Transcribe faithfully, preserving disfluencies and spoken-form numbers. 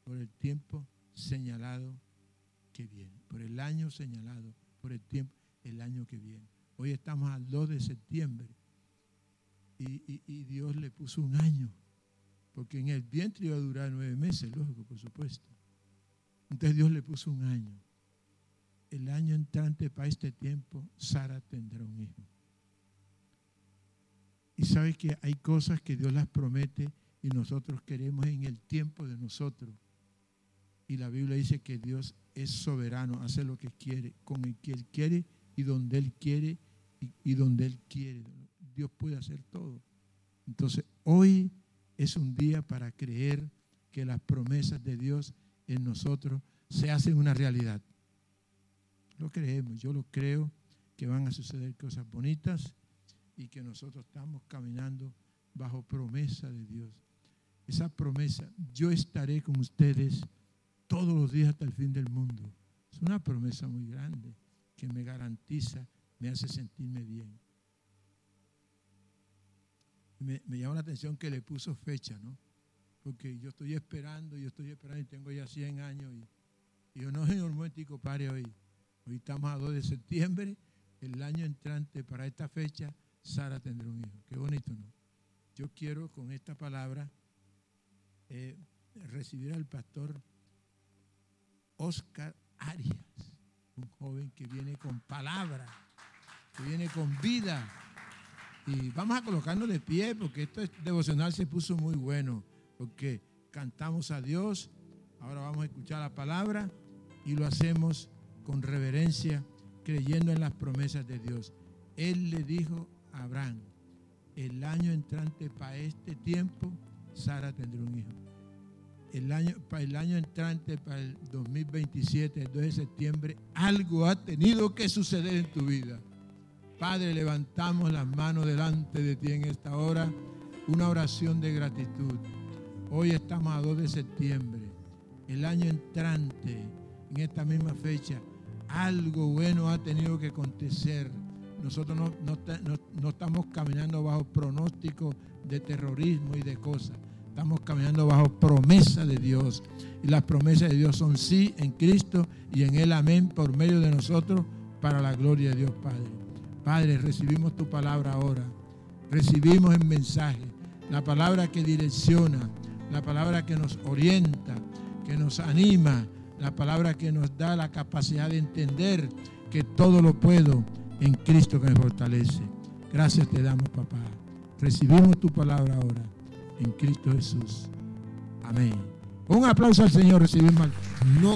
por el tiempo señalado que viene, por el año señalado, por el tiempo, el año que viene. Hoy estamos al dos de septiembre y, y, y Dios le puso un año, porque en el vientre iba a durar nueve meses, lógico, por supuesto. Entonces Dios le puso un año. El año entrante para este tiempo, Sara tendrá un hijo. Y sabe que hay cosas que Dios las promete y nosotros queremos en el tiempo de nosotros. Y la Biblia dice que Dios es soberano, hace lo que quiere, con el que Él quiere y donde Él quiere y, y donde Él quiere. Dios puede hacer todo. Entonces, hoy es un día para creer que las promesas de Dios en nosotros se hacen una realidad. Lo creemos, yo lo creo, que van a suceder cosas bonitas y que nosotros estamos caminando bajo promesa de Dios. Esa promesa, yo estaré con ustedes todos los días hasta el fin del mundo. Es una promesa muy grande que me garantiza, me hace sentirme bien. Me, me llama la atención que le puso fecha, ¿no? Porque yo estoy esperando, yo estoy esperando y tengo ya cien años y, y yo no, señor, un momentico, pare hoy. Hoy estamos a dos de septiembre, el año entrante para esta fecha, Sara tendrá un hijo. Qué bonito, ¿no? Yo quiero con esta palabra eh, recibir al pastor Oscar Arias, un joven que viene con palabra, que viene con vida. Y vamos a colocarnos de pie porque esto devocional se puso muy bueno, porque cantamos a Dios, ahora vamos a escuchar la palabra y lo hacemos con reverencia, creyendo en las promesas de Dios. Él le dijo a Abraham, el año entrante para este tiempo, Sara tendrá un hijo. El año, para el año entrante, para el dos mil veintisiete, el dos de septiembre, algo ha tenido que suceder en tu vida. Padre, levantamos las manos delante de ti en esta hora, una oración de gratitud. Hoy estamos a dos de septiembre, el año entrante, en esta misma fecha, algo bueno ha tenido que acontecer. Nosotros no, no, no, no estamos caminando bajo pronósticos de terrorismo y de cosas. Estamos caminando bajo promesa de Dios. Y las promesas de Dios son sí en Cristo y en Él amén por medio de nosotros para la gloria de Dios Padre. Padre, recibimos tu palabra ahora. Recibimos el mensaje, la palabra que direcciona, la palabra que nos orienta, que nos anima, la palabra que nos da la capacidad de entender que todo lo puedo en Cristo que me fortalece. Gracias te damos, papá. Recibimos tu palabra ahora en Cristo Jesús. Amén. Un aplauso al Señor. Recibimos. No